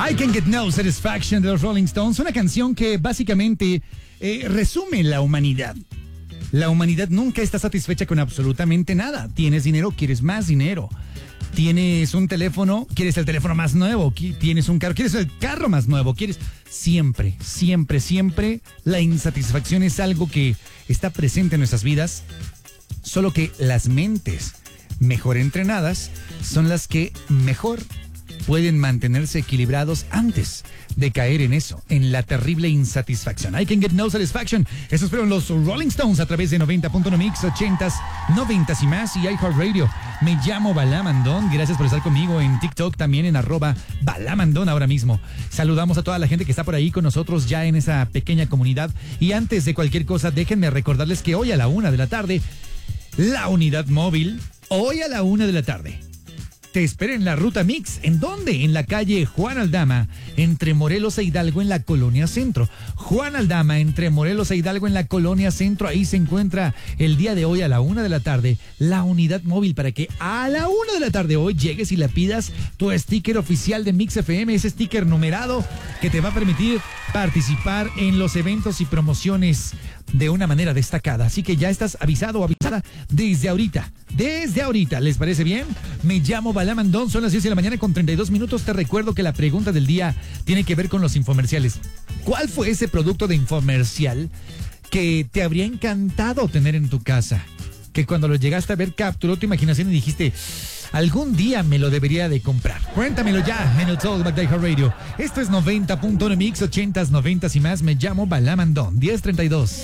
I Can Get No Satisfaction de los Rolling Stones, una canción que básicamente resume la humanidad. La humanidad nunca está satisfecha con absolutamente nada. Tienes dinero, quieres más dinero. Tienes un teléfono, quieres el teléfono más nuevo. Tienes un carro, quieres el carro más nuevo. Quieres siempre, siempre, siempre. La insatisfacción es algo que está presente en nuestras vidas. Solo que las mentes mejor entrenadas son las que mejor pueden mantenerse equilibrados antes de caer en eso, en la terrible insatisfacción. I Can Get No Satisfaction. Esos fueron los Rolling Stones a través de 90.1 Mix, 80s, 90s y más, y iHeartRadio. Me llamo Balamandón. Gracias por estar conmigo en TikTok, también en @Balamandón ahora mismo. Saludamos a toda la gente que está por ahí con nosotros ya en esa pequeña comunidad. Y antes de cualquier cosa, déjenme recordarles que hoy a la 1 de la tarde, la unidad móvil, hoy a la 1 de la tarde, te espera en la Ruta Mix. ¿En dónde? En la calle Juan Aldama, entre Morelos e Hidalgo, en la Colonia Centro. Juan Aldama, entre Morelos e Hidalgo, en la Colonia Centro. Ahí se encuentra el día de hoy a la 1 de la tarde la unidad móvil para que a la 1 de la tarde hoy llegues y le pidas tu sticker oficial de Mix FM, ese sticker numerado que te va a permitir participar en los eventos y promociones de una manera destacada. Así que ya estás avisado o avisada desde ahorita. Desde ahorita, ¿les parece bien? Me llamo Balamandón, son las 10 de la mañana con 32 minutos. Te recuerdo que la pregunta del día tiene que ver con los infomerciales. ¿Cuál fue ese producto de infomercial que te habría encantado tener en tu casa? Que cuando lo llegaste a ver capturó tu imaginación y dijiste, algún día me lo debería de comprar. Cuéntamelo ya en el Talkback de iHeartRadio. Esto es 90.1 Mix, 80s, 90s y más. Me llamo Balamandón, 1032.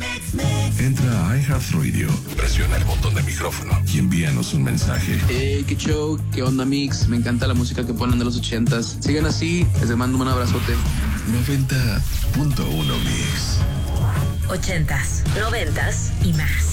Entra a iHeartRadio, presiona el botón de micrófono y envíanos un mensaje. Qué show, qué onda Mix, me encanta la música que ponen de los 80s. Sigan así, les mando un abrazote. 90.1 Mix. 80s, 90s y más.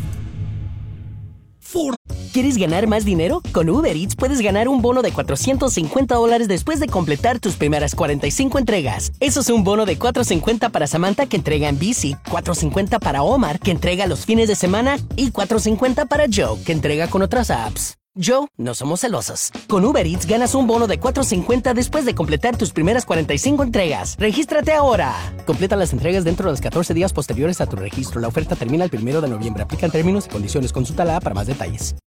¿Quieres ganar más dinero? Con Uber Eats puedes ganar un bono de $450 después de completar tus primeras 45 entregas. Eso es un bono de $450 para Samantha, que entrega en bici, $450 para Omar, que entrega los fines de semana, y $450 para Joe, que entrega con otras apps. Joe, no somos celosos. Con Uber Eats ganas un bono de $450 después de completar tus primeras 45 entregas. ¡Regístrate ahora! Completa las entregas dentro de los 14 días posteriores a tu registro. La oferta termina el 1 de noviembre. Aplican términos y condiciones. Consulta la app para más detalles.